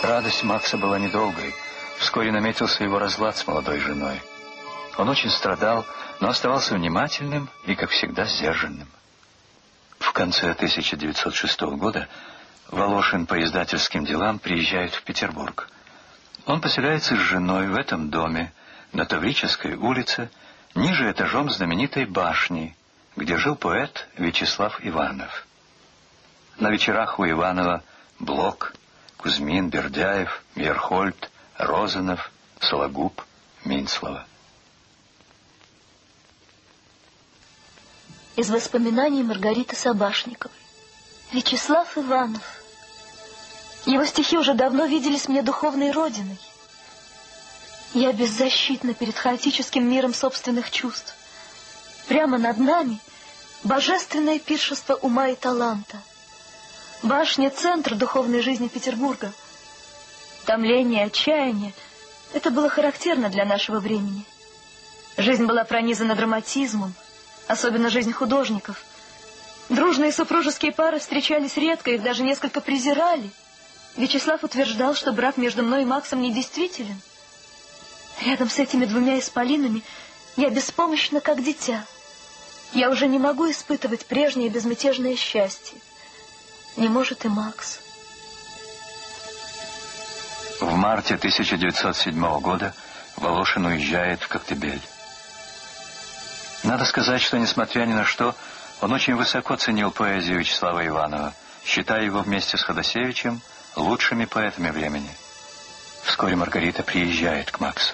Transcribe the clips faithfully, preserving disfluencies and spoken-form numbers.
Радость Макса была недолгой. Вскоре наметился его разлад с молодой женой. Он очень страдал, но оставался внимательным и, как всегда, сдержанным. В конце тысяча девятьсот шестого года Волошин по издательским делам приезжает в Петербург. Он поселяется с женой в этом доме на Таврической улице, ниже этажом знаменитой башни, где жил поэт Вячеслав Иванов. На вечерах у Иванова Блок, Кузьмин, Бердяев, Мейерхольд, Розанов, Сологуб, Минцлова. Из воспоминаний Маргариты Собашниковой. Вячеслав Иванов. Его стихи уже давно виделись мне духовной родиной. Я беззащитна перед хаотическим миром собственных чувств. Прямо над нами божественное пиршество ума и таланта. Башня — центр духовной жизни Петербурга. Томление, отчаяние — это было характерно для нашего времени. Жизнь была пронизана драматизмом, особенно жизнь художников. Дружные супружеские пары встречались редко, их даже несколько презирали. Вячеслав утверждал, что брак между мной и Максом недействителен. Рядом с этими двумя исполинами я беспомощна, как дитя. Я уже не могу испытывать прежнее безмятежное счастье. Не может и Макс. В марте тысяча девятьсот седьмого года Волошин уезжает в Коктебель. Надо сказать, что, несмотря ни на что, он очень высоко ценил поэзию Вячеслава Иванова, считая его вместе с Ходосевичем лучшими поэтами времени. Вскоре Маргарита приезжает к Максу.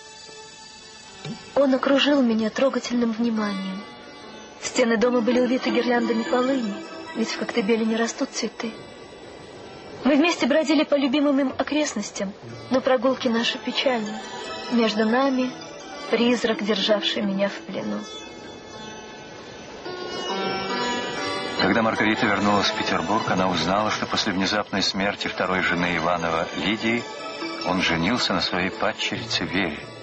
Он окружил меня трогательным вниманием. Стены дома были увиты гирляндами полыни, ведь в Коктебеле не растут цветы. Мы вместе бродили по любимым им окрестностям, но прогулки наши печальны. Между нами призрак, державший меня в плену. Когда Маргарита вернулась в Петербург, она узнала, что после внезапной смерти второй жены Иванова, Лидии, он женился на своей падчерице Вере.